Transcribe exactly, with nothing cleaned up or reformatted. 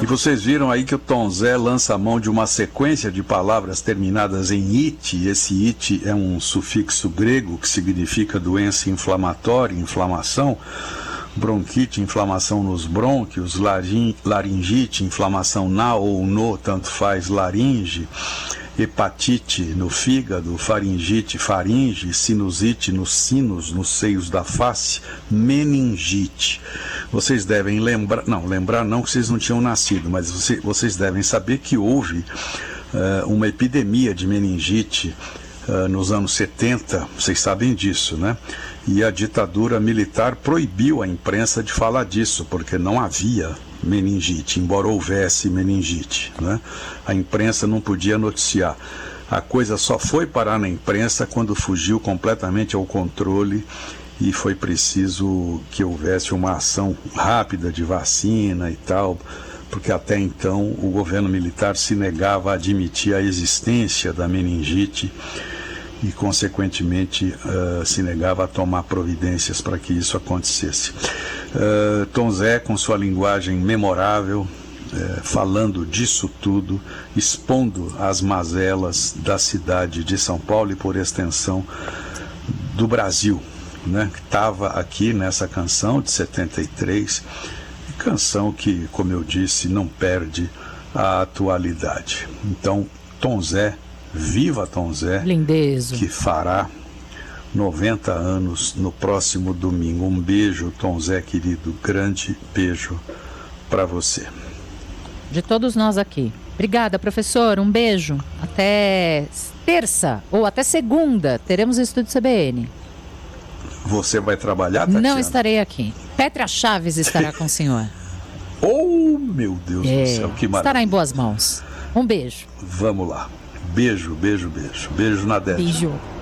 E vocês viram aí que o Tom Zé lança a mão de uma sequência de palavras terminadas em it. Esse it é um sufixo grego que significa doença inflamatória, inflamação. Bronquite, inflamação nos brônquios, laring, laringite, inflamação na ou no, tanto faz, laringe, hepatite no fígado, faringite, faringe, sinusite nos sinos, nos seios da face, meningite. Vocês devem lembrar, não, lembrar não que vocês não tinham nascido, mas você, vocês devem saber que houve uh, uma epidemia de meningite uh, nos anos setenta, vocês sabem disso, né? E a ditadura militar proibiu a imprensa de falar disso, porque não havia meningite, embora houvesse meningite, né? A imprensa não podia noticiar. A coisa só foi parar na imprensa quando fugiu completamente ao controle e foi preciso que houvesse uma ação rápida de vacina e tal, porque até então o governo militar se negava a admitir a existência da meningite e, consequentemente, uh, se negava a tomar providências para que isso acontecesse. Uh, Tom Zé, com sua linguagem memorável, uh, falando disso tudo, expondo as mazelas da cidade de São Paulo e, por extensão, do Brasil, né, que estava aqui nessa canção de setenta e três, canção que, como eu disse, não perde a atualidade. Então, Tom Zé, viva Tom Zé, lindezo, que fará noventa anos no próximo domingo. Um beijo, Tom Zé querido, grande beijo para você. De todos nós aqui. Obrigada, professor, um beijo. Até terça ou até segunda teremos o Estúdio C B N. Você vai trabalhar, Tatiana? Não estarei aqui. Petra Chaves estará com o senhor. Oh, meu Deus é, do céu, que maravilha. Estará em boas mãos. Um beijo. Vamos lá. Beijo, beijo, beijo. Beijo na Débora. Beijo.